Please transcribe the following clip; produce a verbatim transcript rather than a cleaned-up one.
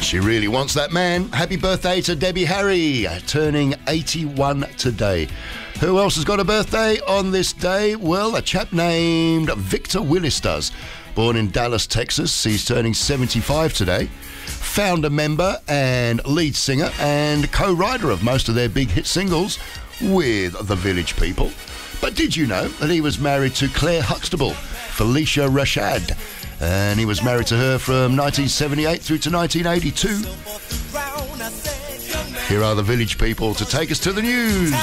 She really wants that man. Happy birthday to Debbie Harry, turning eighty-one today. Who else has got a birthday on this day? Well, a chap named Victor Willis does. Born in Dallas, Texas. He's turning seventy-five today. Founder member and lead singer and co-writer of most of their big hit singles with the Village People. But did you know that he was married to Claire Huxtable, Felicia Rashad? And he was married to her from nineteen seventy-eight through to nineteen eighty-two. Here are the Village People to take us to the news.